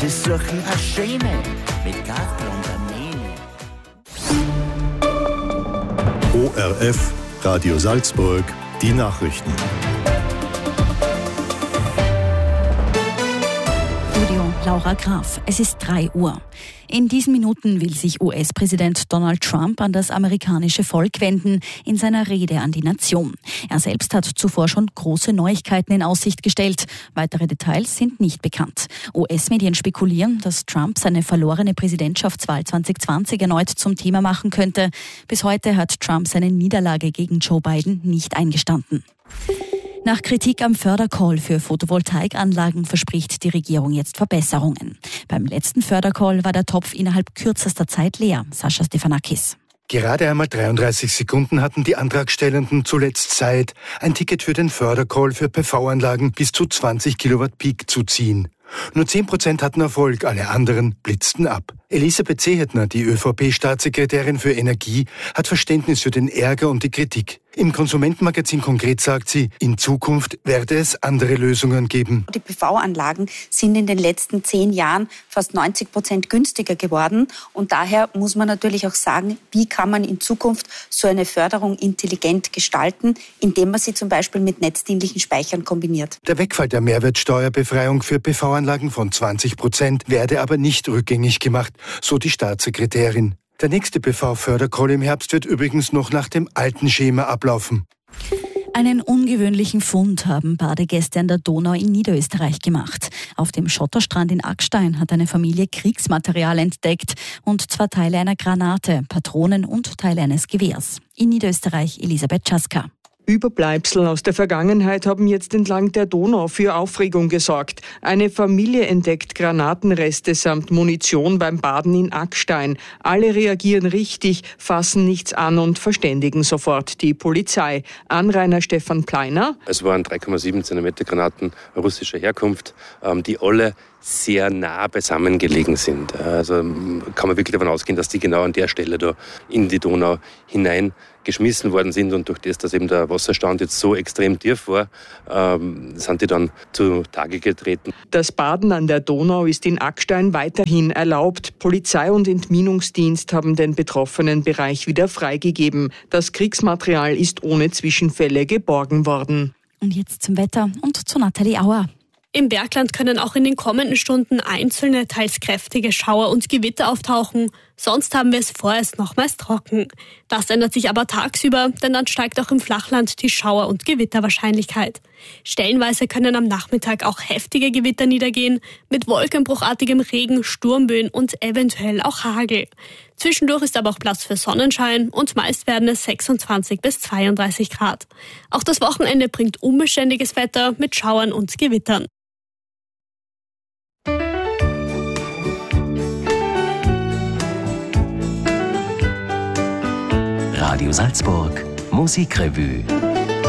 Sie suchen eine Schöne mit gasblonder Mähne. ORF, Radio Salzburg, die Nachrichten. Laura Graf. Es ist 3 Uhr. In diesen Minuten will sich US-Präsident Donald Trump an das amerikanische Volk wenden in seiner Rede an die Nation. Er selbst hat zuvor schon große Neuigkeiten in Aussicht gestellt. Weitere Details sind nicht bekannt. US-Medien spekulieren, dass Trump seine verlorene Präsidentschaftswahl 2020 erneut zum Thema machen könnte. Bis heute hat Trump seine Niederlage gegen Joe Biden nicht eingestanden. Nach Kritik am Fördercall für Photovoltaikanlagen verspricht die Regierung jetzt Verbesserungen. Beim letzten Fördercall war der Topf innerhalb kürzester Zeit leer. Sascha Stefanakis. Gerade einmal 33 Sekunden hatten die Antragstellenden zuletzt Zeit, ein Ticket für den Fördercall für PV-Anlagen bis zu 20 Kilowatt Peak zu ziehen. Nur 10% hatten Erfolg, alle anderen blitzten ab. Elisabeth Seehetner, die ÖVP-Staatssekretärin für Energie, hat Verständnis für den Ärger und die Kritik. Im Konsumentenmagazin Konkret sagt sie, in Zukunft werde es andere Lösungen geben. Die PV-Anlagen sind in den letzten 10 Jahren fast 90% günstiger geworden. Und daher muss man natürlich auch sagen, wie kann man in Zukunft so eine Förderung intelligent gestalten, indem man sie zum Beispiel mit netzdienlichen Speichern kombiniert. Der Wegfall der Mehrwertsteuerbefreiung für PV-Anlagen von 20% werde aber nicht rückgängig gemacht, so die Staatssekretärin. Der nächste PV-Fördercall im Herbst wird übrigens noch nach dem alten Schema ablaufen. Einen ungewöhnlichen Fund haben Badegäste an der Donau in Niederösterreich gemacht. Auf dem Schotterstrand in Ackstein hat eine Familie Kriegsmaterial entdeckt, und zwar Teile einer Granate, Patronen und Teile eines Gewehrs. In Niederösterreich Elisabeth Czaska. Überbleibsel aus der Vergangenheit haben jetzt entlang der Donau für Aufregung gesorgt. Eine Familie entdeckt Granatenreste samt Munition beim Baden in Ackstein. Alle reagieren richtig, fassen nichts an und verständigen sofort die Polizei. Anrainer Stefan Pleiner. Es waren 3,7 cm Granaten russischer Herkunft, die alle sehr nah beisammen gelegen sind. Also kann man wirklich davon ausgehen, dass die genau an der Stelle da in die Donau hineingeschmissen worden sind, und durch das, dass eben der Wasserstand jetzt so extrem tief war, sind die dann zu Tage getreten. Das Baden an der Donau ist in Ackstein weiterhin erlaubt. Polizei und Entminungsdienst haben den betroffenen Bereich wieder freigegeben. Das Kriegsmaterial ist ohne Zwischenfälle geborgen worden. Und jetzt zum Wetter und zu Nathalie Auer. Im Bergland können auch in den kommenden Stunden einzelne, teils kräftige Schauer und Gewitter auftauchen. Sonst haben wir es vorerst nochmals trocken. Das ändert sich aber tagsüber, denn dann steigt auch im Flachland die Schauer- und Gewitterwahrscheinlichkeit. Stellenweise können am Nachmittag auch heftige Gewitter niedergehen, mit wolkenbruchartigem Regen, Sturmböen und eventuell auch Hagel. Zwischendurch ist aber auch Platz für Sonnenschein, und meist werden es 26 bis 32 Grad. Auch das Wochenende bringt unbeständiges Wetter mit Schauern und Gewittern. Radio Salzburg, Musikrevue.